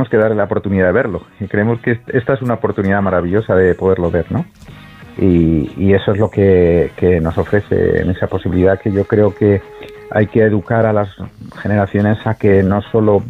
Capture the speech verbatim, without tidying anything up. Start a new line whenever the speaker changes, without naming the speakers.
tenemos que darle la oportunidad de verlo. Y creemos que esta es una oportunidad maravillosa de poderlo ver, ¿no? Y, y eso es lo que, que nos ofrece en esa posibilidad, que yo creo que hay que educar a las generaciones a que no solo